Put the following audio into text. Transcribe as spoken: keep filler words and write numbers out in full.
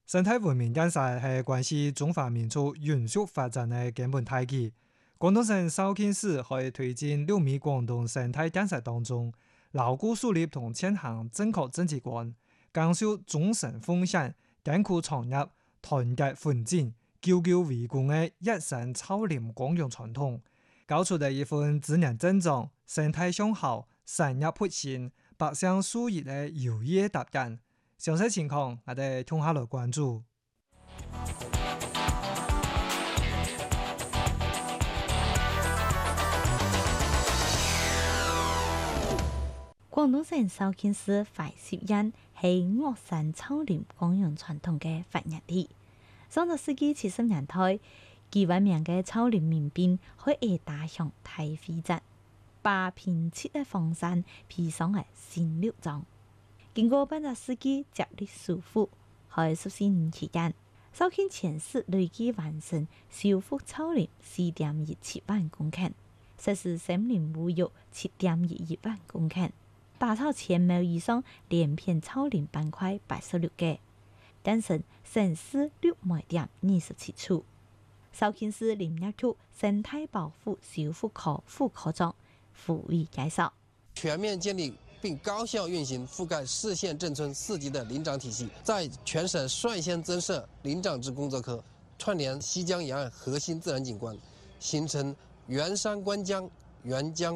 生态文明建设是关系中华民族永续发展的根本大计。广东省肇庆市在推进六米广东生态建设当中，牢固树立同践行正确政治观，讲究终身奉献、艰苦創業、團結奮進、久久為功的一生草林光陽傳統，搞出的一份自然增長、生態向好、產業復興、百姓受益的有業答案。詳細情況，我哋聽下來關注。 廣東省肇慶市槐樹園係岳山草林光陽傳統嘅發源地。上個世紀七十年代，幾萬名嘅草林民兵可以打響大飛陣，把拼切嘅荒山披上嘅新綠裝。經過半個世紀接力修復，喺十四年期間，肇慶全市累計完成修復草林四點一七萬公頃，實施森林保育七點一一萬公頃。打造千畝以上連片草林板塊八十六個，誕生城市綠埋點二十七處。肇慶市林業局生態保護修復科副科長傅偉介紹： 全面建立並高效運行覆蓋市縣鎮村四級的林長體系，在全省率先增設林長制工作科，串聯西江沿岸核心自然景觀，形成原山觀江、原江